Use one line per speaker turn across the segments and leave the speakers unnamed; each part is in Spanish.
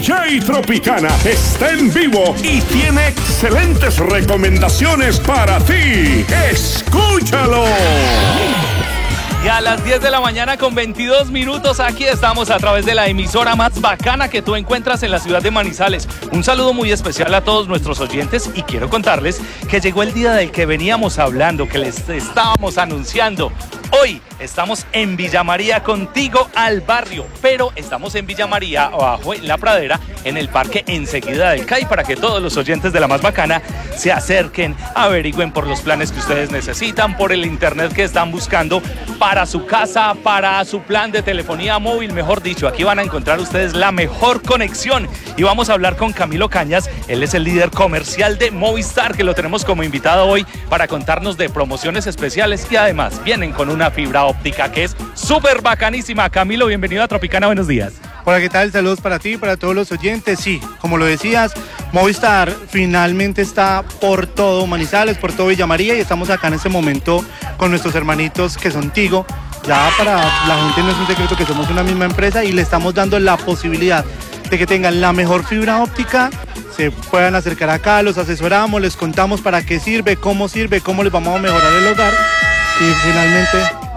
Jay Tropicana está en vivo y tiene excelentes recomendaciones para ti. ¡Escúchalo!
Y a las 10 de la mañana con 22 minutos aquí estamos a través de la emisora más bacana que tú encuentras en la ciudad de Manizales. Un saludo muy especial a todos nuestros oyentes y quiero contarles que llegó el día del que veníamos hablando, que les estábamos anunciando. Hoy estamos en Villa María contigo al barrio, pero estamos en Villa María, abajo en La Pradera, en el parque enseguida del CAI, para que todos los oyentes de la más bacana se acerquen, averigüen por los planes que ustedes necesitan, por el internet que están buscando para su casa, para su plan de telefonía móvil, mejor dicho. Aquí van a encontrar ustedes la mejor conexión y vamos a hablar con Camilo Cañas. Él es el líder comercial de Movistar, que lo tenemos como invitado hoy para contarnos de promociones especiales y además vienen con una fibra óptica que es súper bacanísima. Camilo, bienvenido a Tropicana, buenos días.
Hola, ¿qué tal? Saludos para ti y para todos los oyentes. Sí, como lo decías, Movistar finalmente está por todo Manizales, por todo Villa María, y estamos acá en este momento con nuestros hermanitos que son Tigo. Ya para la gente no es un secreto que somos una misma empresa y le estamos dando la posibilidad de que tengan la mejor fibra óptica, se puedan acercar acá, los asesoramos, les contamos para qué sirve, cómo les vamos a mejorar el hogar y finalmente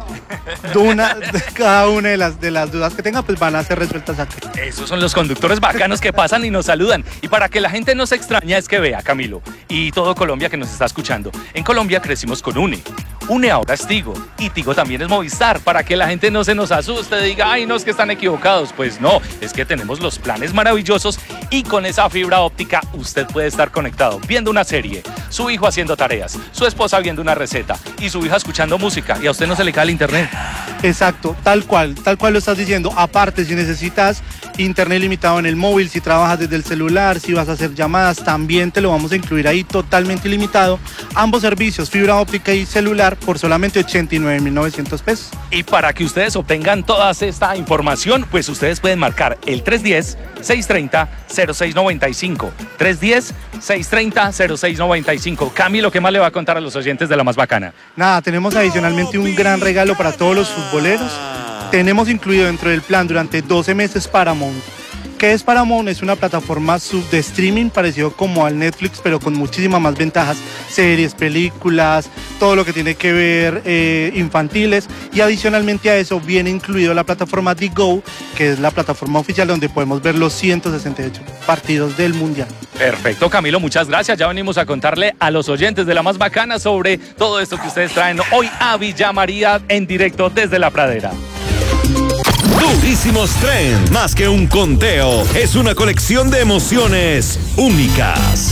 cada una de las dudas que tengan pues van a ser resueltas aquí.
Esos son los conductores bacanos que pasan y nos saludan. Y para que la gente no se extraña es que vea, Camilo, y todo Colombia que nos está escuchando. En Colombia crecimos con UNE. UNE ahora es Tigo y Tigo también es Movistar, para que la gente no se nos asuste, diga, ay, no, es que están equivocados. Pues no, es que tenemos los planes maravillosos y con esa fibra óptica usted puede estar conectado viendo una serie, su hijo haciendo tareas, su esposa viendo una receta y su hija escuchando música, y a usted no se le cae el internet.
Exacto, tal cual lo estás diciendo. Aparte, si necesitas internet ilimitado en el móvil, si trabajas desde el celular, si vas a hacer llamadas, también te lo vamos a incluir ahí totalmente ilimitado. Ambos servicios, fibra óptica y celular, por solamente 89.900 pesos.
Y para que ustedes obtengan toda esta información, pues ustedes pueden marcar el 310-630-0695. 310-630-0695. Camilo, ¿qué más le va a contar a los oyentes de la más bacana?
Nada, tenemos adicionalmente un gran regalo para todos los futboleros. Tenemos incluido dentro del plan durante 12 meses Paramount. ¿Qué es Paramount? Es una plataforma de streaming parecido como al Netflix, pero con muchísimas más ventajas, series, películas, todo lo que tiene que ver infantiles, y adicionalmente a eso viene incluido la plataforma DGO, que es la plataforma oficial donde podemos ver los 168 partidos del Mundial.
Perfecto, Camilo, muchas gracias. Ya venimos a contarle a los oyentes de la más bacana sobre todo esto que ustedes traen hoy a Villa María en directo desde La Pradera.
Durísimos Trend, más que un conteo, es una colección de emociones únicas.